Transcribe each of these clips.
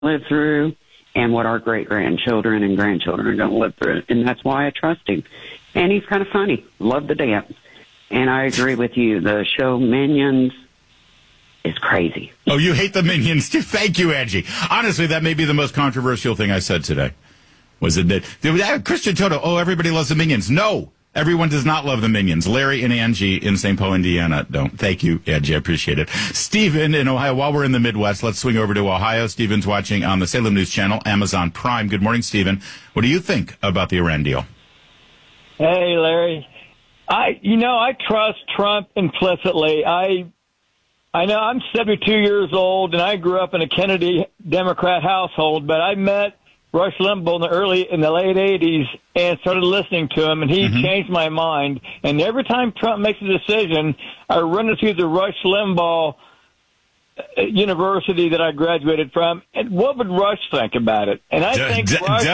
live through and what our great-grandchildren and grandchildren are going to live through. And that's why I trust him. And he's kind of funny. Love to dance. And I agree with you. The show Minions is crazy. Oh, you hate the Minions too? Thank you, Angie. Honestly, that may be the most controversial thing I said today. Was it that Christian Toto, everybody loves the Minions. No, everyone does not love the Minions. Larry and Angie in St. Paul, Indiana don't. Thank you, Angie. I appreciate it. Stephen in Ohio, while we're in the Midwest, let's swing over to Ohio. Stephen's watching on the Salem News Channel, Amazon Prime. Good morning, Stephen. What do you think about the Iran deal? Hey, Larry. I trust Trump implicitly. I know I'm 72 years old, and I grew up in a Kennedy Democrat household, but I met Rush Limbaugh in the late 80s and started listening to him, and he changed my mind. And every time Trump makes a decision, I run it through the Rush Limbaugh university that I graduated from, and what would Rush think about it? And I think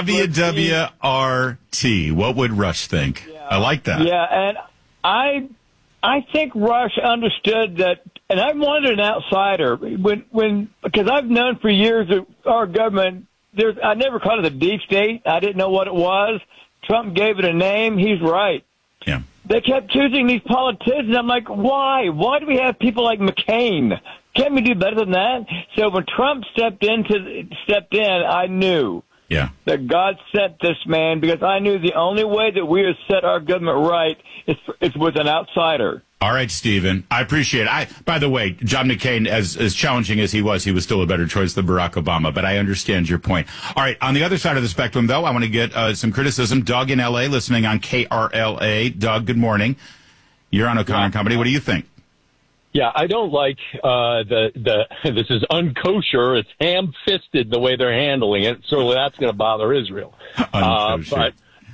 WWRT. What would Rush think? Yeah, I like that. Yeah, and I think Rush understood that, and I wanted an outsider because I've known for years that our government. I never called it the deep state. I didn't know what it was. Trump gave it a name. He's right. Yeah. They kept choosing these politicians. I'm like, why? Why do we have people like McCain? Can't we do better than that? So when Trump stepped in, I knew that God sent this man, because I knew the only way that we would set our government right is with an outsider. All right, Stephen. I appreciate it. By the way, John McCain, as challenging as he was still a better choice than Barack Obama, but I understand your point. All right, on the other side of the spectrum, though, I want to get some criticism. Doug in L.A., listening on KRLA. Doug, good morning. You're on O'Connor and Company. What do you think? Yeah, I don't like this is unkosher. It's ham-fisted the way they're handling it. So that's going to bother Israel. Unkosher.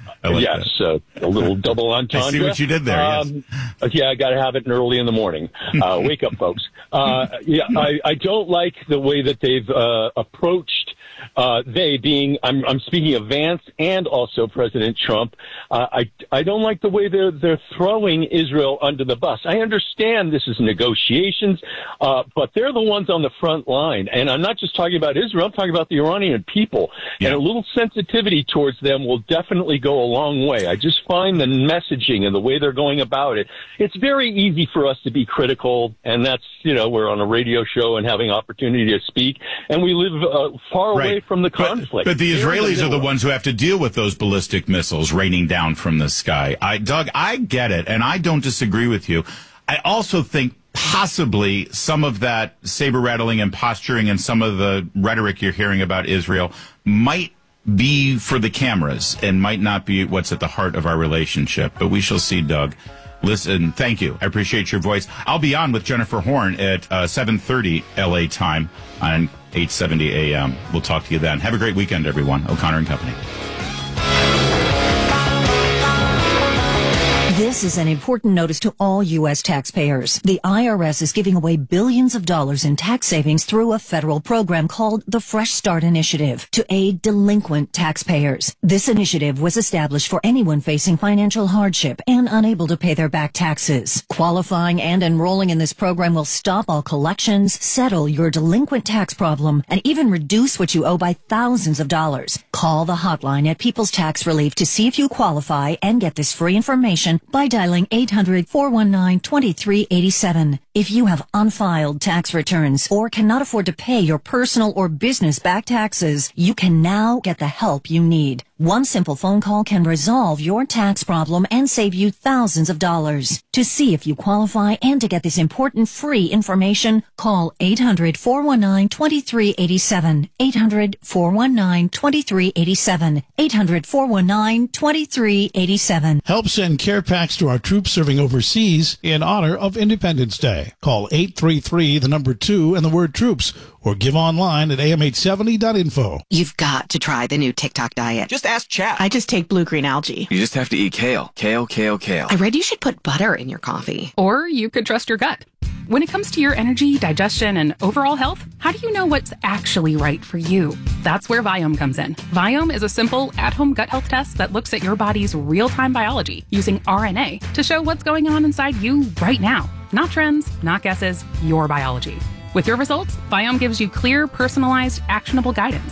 A little double entendre. I see what you did there. Yeah, I got to have it early in the morning. Wake up, folks. I don't like the way that they've approached. I'm speaking of Vance and also President Trump. I don't like the way they're throwing Israel under the bus. I understand this is negotiations, but they're the ones on the front line. And I'm not just talking about Israel. I'm talking about the Iranian people. Yeah. And a little sensitivity towards them will definitely go a long way. I just find the messaging and the way they're going about it. It's very easy for us to be critical, and that's, we're on a radio show and having opportunity to speak, and we live far away from the conflict. But the Israelis are the ones who have to deal with those ballistic missiles raining down from the sky. Doug, I get it, and I don't disagree with you. I also think possibly some of that saber-rattling and posturing and some of the rhetoric you're hearing about Israel might be for the cameras and might not be what's at the heart of our relationship. But we shall see, Doug. Listen, thank you. I appreciate your voice. I'll be on with Jennifer Horn at 7:30 L.A. time on 8:70 a.m. We'll talk to you then. Have a great weekend, everyone. O'Connor and Company. This is an important notice to all U.S. taxpayers. The IRS is giving away billions of dollars in tax savings through a federal program called the Fresh Start Initiative to aid delinquent taxpayers. This initiative was established for anyone facing financial hardship and unable to pay their back taxes. Qualifying and enrolling in this program will stop all collections, settle your delinquent tax problem, and even reduce what you owe by thousands of dollars. Call the hotline at People's Tax Relief to see if you qualify and get this free information by dialing 800-419-2387. If you have unfiled tax returns or cannot afford to pay your personal or business back taxes, you can now get the help you need. One simple phone call can resolve your tax problem and save you thousands of dollars. To see if you qualify and to get this important free information, call 800-419-2387. 800-419-2387. 800-419-2387. Help send care packs to our troops serving overseas in honor of Independence Day. Call 833-2 and the word troops, or give online at am870.info. You've got to try the new TikTok diet. Just ask chat. I just take blue-green algae. You just have to eat kale. Kale, kale, kale. I read you should put butter in your coffee. Or you could trust your gut. When it comes to your energy, digestion, and overall health, how do you know what's actually right for you? That's where Viome comes in. Viome is a simple, at-home gut health test that looks at your body's real-time biology using RNA to show what's going on inside you right now. Not trends, not guesses, your biology. With your results, Viome gives you clear, personalized, actionable guidance.